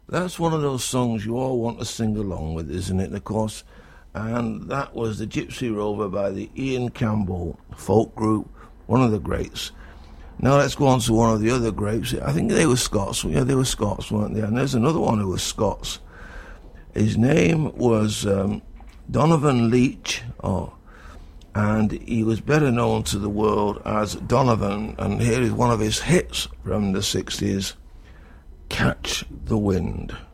That's one of those songs you all want to sing along with, isn't it? Of course. And that was the Gypsy Rover by the Ian Campbell folk group, one of the greats. Now let's go on to one of the other greats. I think they were Scots. Yeah, they were Scots, weren't they? And there's another one who was Scots. His name was Donovan Leitch, and he was better known to the world as Donovan. And here is one of his hits from the 60s, Catch the Wind.